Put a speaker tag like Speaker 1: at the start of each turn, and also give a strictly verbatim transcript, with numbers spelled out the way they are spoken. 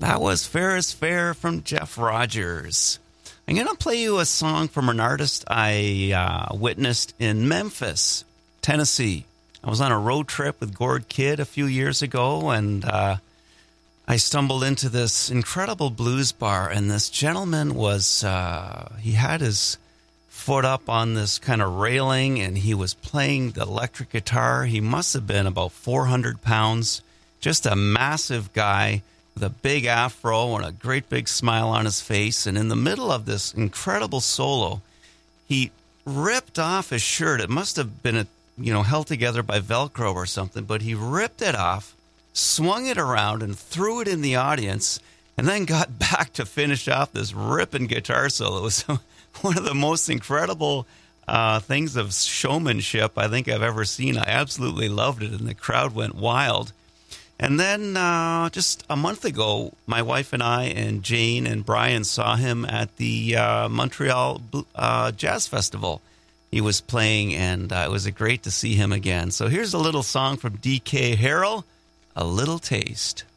Speaker 1: That was Fair is Fair from Jeff Rogers. I'm going to play you a song from an artist I uh, witnessed in Memphis, Tennessee. I was on a road trip with Gord Kidd a few years ago, and uh, I stumbled into this incredible blues bar, and this gentleman was, uh, he had his foot up on this kind of railing, and he was playing the electric guitar. He must have been about four hundred pounds, just a massive guy with a big afro and a great big smile on his face. And in the middle of this incredible solo, he ripped off his shirt. It must have been, a, you know, held together by Velcro or something, but he ripped it off, swung it around, and threw it in the audience, and then got back to finish off this ripping guitar solo. It was one of the most incredible uh, things of showmanship I think I've ever seen. I absolutely loved it, and the crowd went wild. And then uh, just a month ago, my wife and I and Jane and Brian saw him at the uh, Montreal uh, Jazz Festival. He was playing, and uh, it was great to see him again. So here's a little song from D K Harrell, A Little Taste.